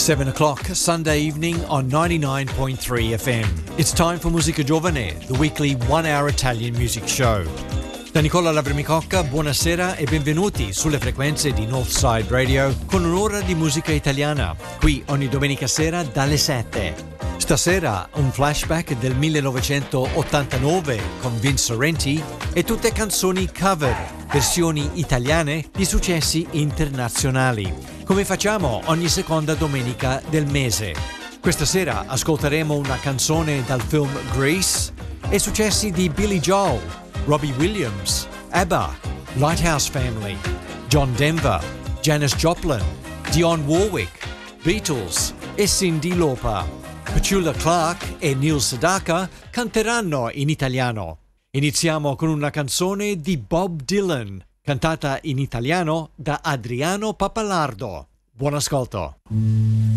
7 o'clock Sunday evening on 99.3 FM. It's time for Musica Giovane, the weekly one-hour Italian music show. Da Nicola Labremicocca, buonasera e benvenuti sulle frequenze di Northside Radio con un'ora di musica italiana, qui ogni domenica sera dalle 7. Stasera un flashback del 1989 con Vince Sorrenti e tutte canzoni cover, versioni italiane di successi internazionali, come facciamo ogni seconda domenica del mese. Questa sera ascolteremo una canzone dal film Grease e successi di Billy Joel, Robbie Williams, ABBA, Lighthouse Family, John Denver, Janis Joplin, Dionne Warwick, Beatles e Cyndi Lauper. Petula Clark e Neil Sedaka canteranno in italiano. Iniziamo con una canzone di Bob Dylan, cantata in italiano da Adriano Pappalardo. Buon ascolto.